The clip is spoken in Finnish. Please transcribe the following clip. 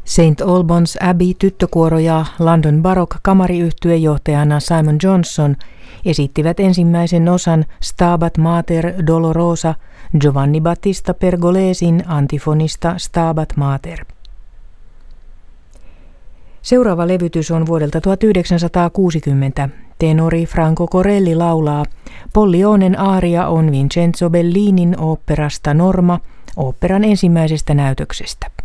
St. Albans Abbey tyttökuoro ja London Baroque kamariyhtyeen johtajana Simon Johnson esittivät ensimmäisen osan Stabat Mater Dolorosa Giovanni Battista Pergolesin antifonista Stabat Mater. Seuraava levytys on vuodelta 1960. Tenori Franco Corelli laulaa. Pollionen aaria on Vincenzo Bellinin oopperasta Norma, oopperan ensimmäisestä näytöksestä.